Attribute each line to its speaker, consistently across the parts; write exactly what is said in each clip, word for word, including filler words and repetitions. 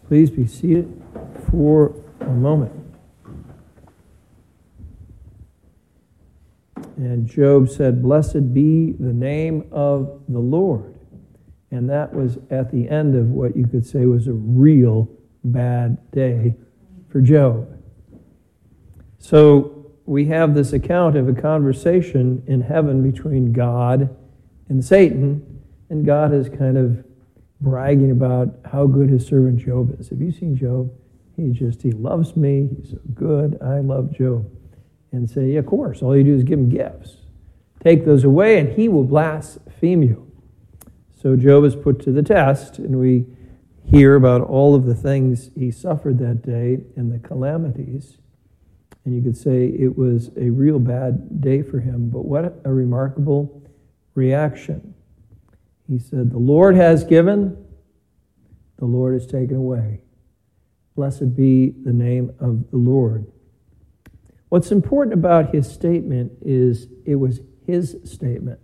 Speaker 1: Please be seated for a moment. And Job said, "Blessed be the name of the Lord." And that was at the end of what you could say was a real bad day for Job. So we have this account of a conversation in heaven between God and Satan, and God is kind of bragging about how good his servant Job is. Have you seen Job? He just, he loves me. He's so good. I love Job. And say, yeah, of course, all you do is give him gifts. Take those away and he will blaspheme you. So Job is put to the test, and we hear about all of the things he suffered that day and the calamities. And you could say it was a real bad day for him, but what a remarkable reaction. He said, "The Lord has given, the Lord has taken away. Blessed be the name of the Lord." What's important about his statement is it was his statement.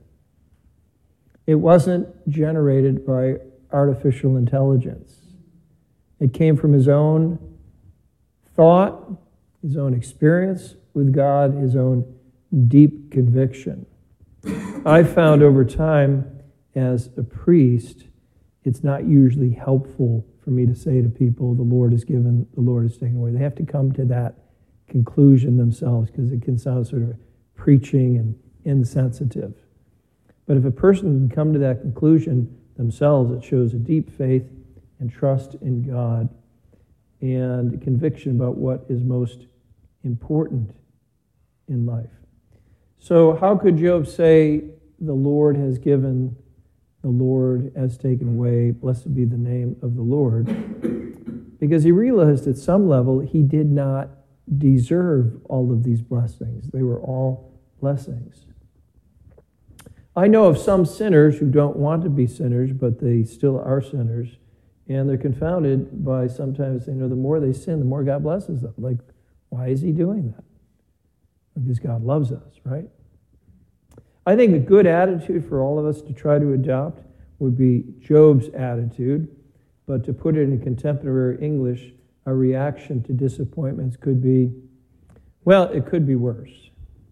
Speaker 1: It wasn't generated by artificial intelligence. It came from his own thought, his own experience with God, his own deep conviction. I've found over time, as a priest, it's not usually helpful for me to say to people, the Lord is given, the Lord is taken away. They have to come to that conclusion themselves, because it can sound sort of preaching and insensitive. But if a person can come to that conclusion themselves, it shows a deep faith and trust in God and conviction about what is most important in life. So how could Job say, "The Lord has given, the Lord has taken away, blessed be the name of the Lord"? Because he realized at some level he did not deserve all of these blessings. They were all blessings. I know of some sinners who don't want to be sinners, but they still are sinners, and they're confounded by sometimes, you know, the more they sin, the more God blesses them. Like, why is he doing that? Because God loves us, right? I think a good attitude for all of us to try to adopt would be Job's attitude, but to put it in contemporary English, a reaction to disappointments could be, well, it could be worse.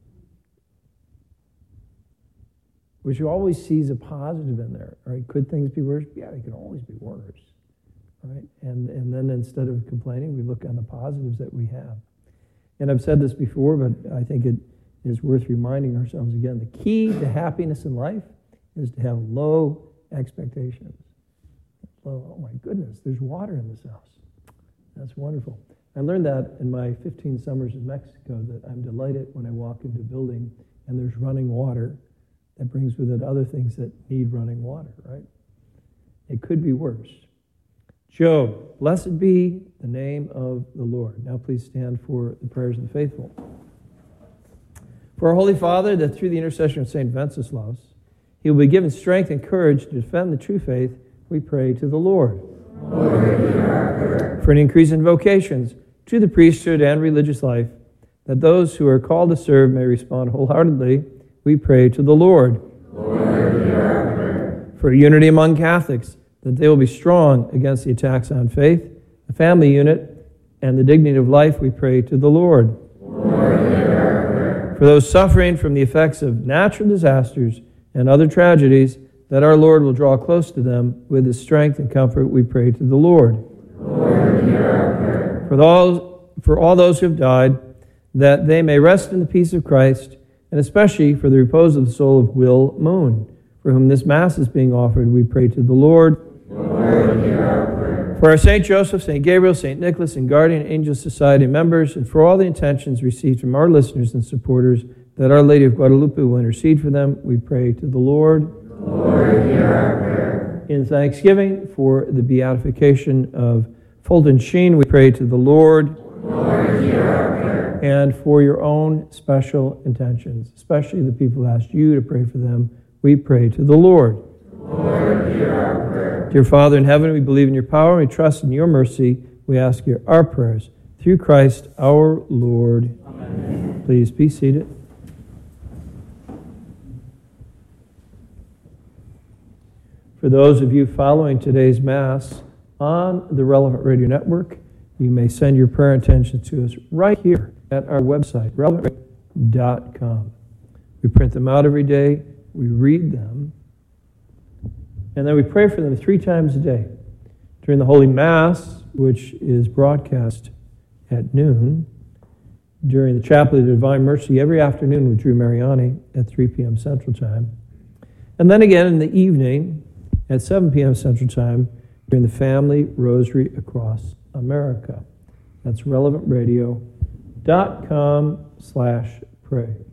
Speaker 1: Which always sees a positive in there, right? Could things be worse? Yeah, they could always be worse, right? And, and then instead of complaining, we look on the positives that we have. And I've said this before, but I think it is worth reminding ourselves again. The key to happiness in life is to have low expectations. Low, oh my goodness, there's water in this house. That's wonderful. I learned that in my fifteen summers in Mexico, that I'm delighted when I walk into a building and there's running water. That brings with it other things that need running water, right? It could be worse. Job, blessed be the name of the Lord. Now please stand for the prayers of the faithful. For our Holy Father, that through the intercession of Saint Wenceslaus, he will be given strength and courage to defend the true faith, we pray to the Lord. Lord, for an increase in vocations to the priesthood and religious life, that those who are called to serve may respond wholeheartedly, we pray to the Lord. Lord, for unity among Catholics, that they will be strong against the attacks on faith, the family unit, and the dignity of life, we pray to the Lord. Lord, for those suffering from the effects of natural disasters and other tragedies, that our Lord will draw close to them with his strength and comfort, we pray to the Lord. Lord, for, those, for all those who have died, that they may rest in the peace of Christ, and especially for the repose of the soul of Will Moon, for whom this Mass is being offered, we pray to the Lord. Lord, for our Saint Joseph, Saint Gabriel, Saint Nicholas, and Guardian Angel Society members, and for all the intentions received from our listeners and supporters, that Our Lady of Guadalupe will intercede for them, we pray to the Lord. Lord, hear our prayer. In thanksgiving for the beatification of Fulton Sheen, we pray to the Lord. Lord, hear our prayer. And for your own special intentions, especially the people who asked you to pray for them, we pray to the Lord. Lord, hear our prayer. Dear Father in heaven, we believe in your power and we trust in your mercy. We ask you our prayers through Christ our Lord. Amen. Please be seated. For those of you following today's Mass on the Relevant Radio Network. You may send your prayer intentions to us right here at our website, relevant radio dot com. We print them out every day, we read them, and then we pray for them three times a day. During the Holy Mass, which is broadcast at noon, during the Chapel of the Divine Mercy every afternoon with Drew Mariani at three p.m. Central Time, and then again in the evening at seven p.m. Central Time during the Family Rosary Across America. That's relevant radio dot com slash pray.